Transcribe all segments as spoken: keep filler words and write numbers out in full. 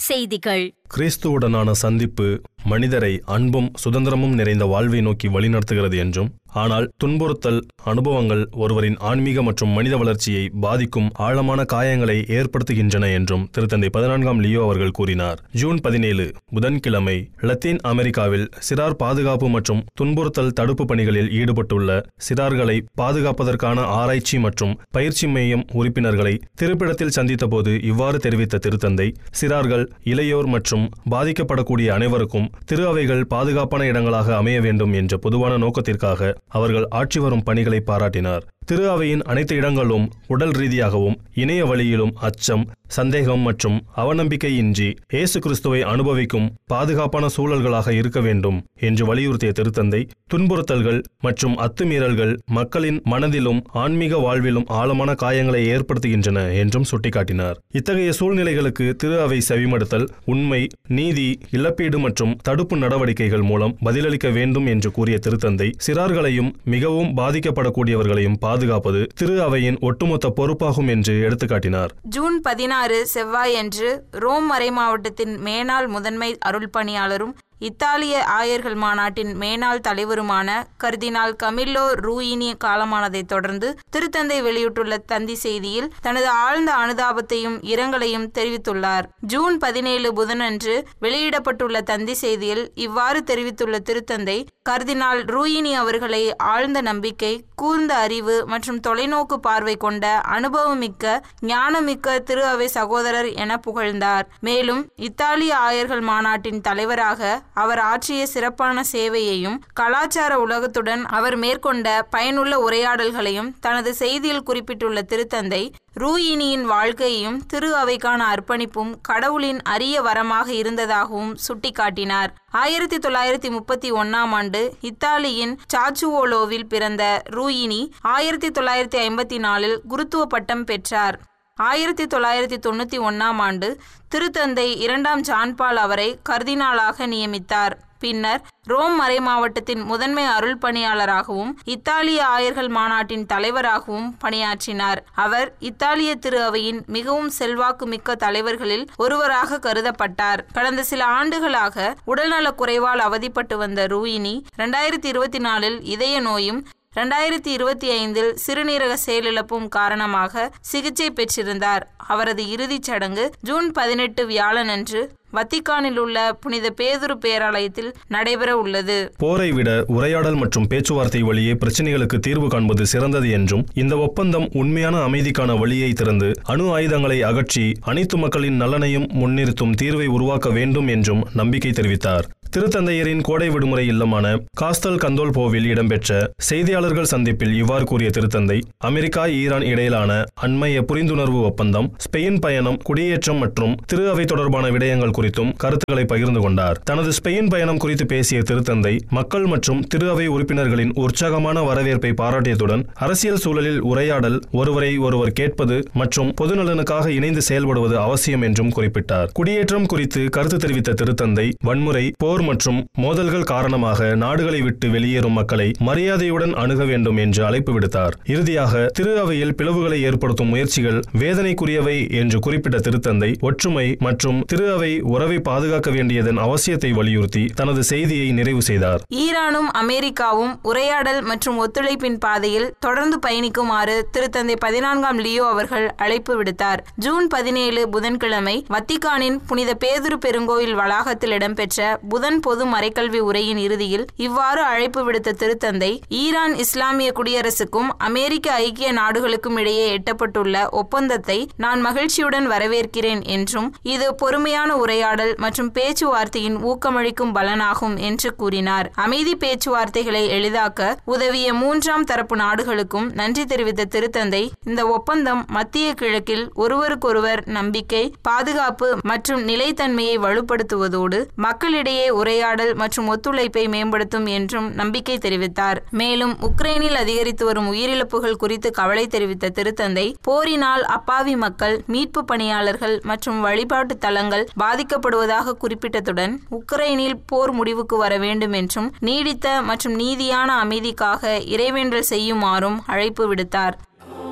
செய்திகள். கிறிஸ்துவுடனான சந்திப்பு மனிதரை அன்பும் சுதந்திரமும் நிறைந்த வாழ்வை நோக்கி வழிநடத்துகிறது என்றும், ஆனால் துன்புறுத்தல் அனுபவங்கள் ஒருவரின் ஆன்மீக மற்றும் மனித வளர்ச்சியை பாதிக்கும் ஆழமான காயங்களை ஏற்படுத்துகின்றன என்றும் திருத்தந்தை பதினான்காம் லியோ அவர்கள் கூறினார். ஜூன் பதினேழு புதன்கிழமை லத்தீன் அமெரிக்காவில் சிறார் பாதுகாப்பு மற்றும் துன்புறுத்தல் தடுப்பு பணிகளில் ஈடுபட்டுள்ள சிறார்களை பாதுகாப்பதற்கான ஆராய்ச்சி மற்றும் பயிற்சி மையம் உறுப்பினர்களை திருப்பிடத்தில் சந்தித்தபோது இவ்வாறு தெரிவித்த திருத்தந்தை, சிறார்கள், இளையோர் மற்றும் பாதிக்கப்படக்கூடிய அனைவருக்கும் திரு அவைகள் பாதுகாப்பான இடங்களாக அமைய வேண்டும் என்ற பொதுவான நோக்கத்திற்காக அவர்கள் ஆற்றி வரும் பணிகளை பாராட்டினார். திரு அவையின் அனைத்து இடங்களும் உடல் ரீதியாகவும் இணைய வழியிலும் அச்சம், சந்தேகம் மற்றும் அவநம்பிக்கையின்றி இயேசு கிறிஸ்துவை அனுபவிக்கும் பாதுகாப்பான சூழல்களாக இருக்க வேண்டும் என்று வலியுறுத்திய திருத்தந்தை, துன்புறுத்தல்கள் மற்றும் அத்துமீறல்கள் மக்களின் மனதிலும் ஆன்மீக வாழ்விலும் ஆழமான காயங்களை ஏற்படுத்துகின்றன என்றும் சுட்டிக்காட்டினார். இத்தகைய சூழ்நிலைகளுக்கு திரு அவை செவிமடுத்தல், உண்மை, நீதி, இழப்பீடு மற்றும் தடுப்பு நடவடிக்கைகள் மூலம் பதிலளிக்க வேண்டும் என்று கூறிய திருத்தந்தை, சிறார்களையும் மிகவும் பாதிக்கப்படக்கூடியவர்களையும் பாதுகாப்பது திரு அவையின் ஒட்டுமொத்த பொறுப்பாகும் என்று எடுத்துக்காட்டினார். ஜூன் பதினாறு செவ்வாயன்று ரோம் மறைமாவட்டத்தின் மேனாள் முதன்மை அருள் பணியாளரும் இத்தாலிய ஆயர்கள் மாநாட்டின் மேனாள் தலைவருமான கர்தினால் கமில்லோ ரூயினி காலமானதை தொடர்ந்து திருத்தந்தை வெளியிட்டுள்ள தந்தி செய்தியில் தனது ஆழ்ந்த அனுதாபத்தையும் இரங்கலையும் தெரிவித்துள்ளார். ஜூன் பதினேழு புதனன்று வெளியிடப்பட்டுள்ள தந்தி செய்தியில் இவ்வாறு தெரிவித்துள்ள திருத்தந்தை, கர்தினால் ரூயினி அவர்களை ஆழ்ந்த நம்பிக்கை, கூர்ந்த அறிவு மற்றும் தொலைநோக்கு பார்வை கொண்ட அனுபவமிக்க ஞானமிக்க திரு அவை சகோதரர் என புகழ்ந்தார். மேலும் இத்தாலிய ஆயர்கள் மாநாட்டின் தலைவராக அவர் ஆற்றிய சிறப்பான சேவையையும் கலாச்சார உலகத்துடன் அவர் மேற்கொண்ட பயனுள்ள உரையாடல்களையும் தனது செய்தியில் குறிப்பிட்டுள்ள திருத்தந்தை, ரூயினியின் வாழ்க்கையும் திரு அவைக்கான அர்ப்பணிப்பும் கடவுளின் அரிய வரமாக இருந்ததாகவும் சுட்டிக்காட்டினார். ஆயிரத்தி தொள்ளாயிரத்தி முப்பத்தி ஒன்னாம் ஆண்டு இத்தாலியின் சாச்சுவோலோவில் பிறந்த ரூயினி ஆயிரத்தி தொள்ளாயிரத்தி ஐம்பத்தி நாலில் குருத்துவ பட்டம் பெற்றார். ஆயிரத்தி தொள்ளாயிரத்தி தொண்ணூத்தி ஒன்னாம் ஆண்டு திருத்தந்தை இரண்டாம் ஜான்பால் அவரை கர்தினாலாக நியமித்தார். பின்னர் ரோம் மறை மாவட்டத்தின் முதன்மை அருள் பணியாளராகவும் இத்தாலிய ஆயர்கள் மாநாட்டின் தலைவராகவும் பணியாற்றினார். அவர் இத்தாலிய திரு அவையின் மிகவும் செல்வாக்கு மிக்க தலைவர்களில் ஒருவராக கருதப்பட்டார். கடந்த சில ஆண்டுகளாக உடல்நல குறைவால் அவதிப்பட்டு வந்த ரூயினி இரண்டாயிரத்தி இருபத்தி நாலில் இதய நோயும் இரண்டாயிரத்தி இருபத்தி ஐந்தில் சிறுநீரக செயலிழப்பும் காரணமாக சிகிச்சை பெற்றிருந்தார். அவரது இறுதிச் சடங்கு ஜூன் பதினெட்டு வியாழனன்று வத்திக்கானில் உள்ள புனித பேதுரு பேராலயத்தில் நடைபெற உள்ளது. போரை விட உரையாடல் மற்றும் பேச்சுவார்த்தை வழியே பிரச்சனைகளுக்கு தீர்வு காண்பது சிறந்தது என்றும், இந்த ஒப்பந்தம் உண்மையான அமைதிக்கான வழியை திறந்து அணு ஆயுதங்களை அகற்றி அனைத்து மக்களின் நலனையும் முன்னிறுத்தும் தீர்வை உருவாக்க வேண்டும் என்றும் நம்பிக்கை தெரிவித்தார். திருத்தந்தையரின் கோடை விடுமுறை இல்லமான காஸ்தல் கந்தோல்போவில் இடம்பெற்ற செய்தியாளர்கள் சந்திப்பில் இவ்வாறு கூறிய திருத்தந்தை, அமெரிக்கா ஈரான் இடையிலான அண்மைய புரிந்துணர்வு ஒப்பந்தம், ஸ்பெயின் பயணம், குடியேற்றம் மற்றும் திரு அவை தொடர்பான விடயங்கள் குறித்தும் கருத்துக்களை பகிர்ந்து கொண்டார். தனது ஸ்பெயின் பயணம் குறித்து பேசிய திருத்தந்தை, மக்கள் மற்றும் திரு அவை உறுப்பினர்களின் உற்சாகமான வரவேற்பை பாராட்டியதுடன், அரசியல் சூழலில் உரையாடல், ஒருவரை ஒருவர் கேட்பது மற்றும் பொதுநலனுக்காக இணைந்து செயல்படுவது அவசியம் என்றும் குறிப்பிட்டார். குடியேற்றம் குறித்து கருத்து தெரிவித்த திருத்தந்தை, வன்முறை, போர் மற்றும் மோதல்கள் காரணமாக நாடுகளை விட்டு வெளியேறும் மக்களை மரியாதையுடன் அணுக வேண்டும் என்று அழைப்பு விடுத்தார். இறுதியாக திரு அவையில் பிளவுகளை ஏற்படுத்தும் முயற்சிகள் வேதனைக்குரியவை என்று குறிப்பிட்ட திருத்தந்தை, ஒற்றுமை மற்றும் திரு அவை உறவை பாதுகாக்க வேண்டியதன் அவசியத்தை வலியுறுத்தி தனது செய்தியை நிறைவு செய்தார். ஈரானும் அமெரிக்காவும் உரையாடல் மற்றும் ஒத்துழைப்பின் பாதையில் தொடர்ந்து பயணிக்குமாறு திருத்தந்தை பதினான்காம் லியோ அவர்கள் அழைப்பு விடுத்தார். ஜூன் பதினேழு புதன்கிழமை வத்திக்கானின் புனித பேதுரு பெருங்கோயில் வளாகத்தில் இடம்பெற்ற புதன் பொது மறைக்கல்வி உரையின் இறுதியில் இவ்வாறு அழைப்பு விடுத்த திருத்தந்தை, ஈரான் இஸ்லாமிய குடியரசுக்கும் அமெரிக்க ஐக்கிய நாடுகளுக்கும் இடையே எட்டப்பட்டுள்ள ஒப்பந்தத்தை நான் மகிழ்ச்சியுடன் வரவேற்கிறேன் என்றும், இது பொறுமையான உரையாடல் மற்றும் பேச்சுவார்த்தையின் ஊக்கமளிக்கும் பலனாகும் என்று கூறினார். அமைதி பேச்சுவார்த்தைகளை எளிதாக்க உதவிய மூன்றாம் தரப்பு நாடுகளுக்கும் நன்றி தெரிவித்த திருத்தந்தை, இந்த ஒப்பந்தம் மத்திய கிழக்கில் ஒருவருக்கொருவர் நம்பிக்கை, பாதுகாப்பு மற்றும் நிலைத்தன்மையை வலுப்படுத்துவதோடு மக்களிடையே உரையாடல் மற்றும் ஒத்துழைப்பை மேம்படுத்தும் என்றும் நம்பிக்கை தெரிவித்தார். மேலும் உக்ரைனில் அதிகரித்து வரும் உயிரிழப்புகள் குறித்து கவலை தெரிவித்த திருத்தந்தை, போரினால் அப்பாவி மக்கள், மீட்பு பணியாளர்கள் மற்றும் வழிபாட்டு தலங்கள் பாதிக்கப்படுவதாக குறிப்பிட்டதுடன், உக்ரைனில் போர் முடிவுக்கு வர வேண்டும் என்றும் நீடித்த மற்றும் நீதியான அமைதிக்காக இறைவேண்டல் செய்யுமாறும் அழைப்பு விடுத்தார்.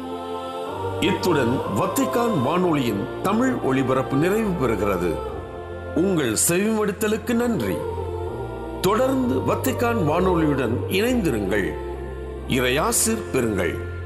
இத்துடன் வத்திக்கான் வானொலியின் தமிழ் ஒளிபரப்பு நிறைவு பெறுகிறது. உங்கள் செவிமடுத்தலுக்கு நன்றி. தொடர்ந்து வத்திக்கான் வானொலியுடன் இணைந்திருங்கள். இறையாசிர் பெறுங்கள்.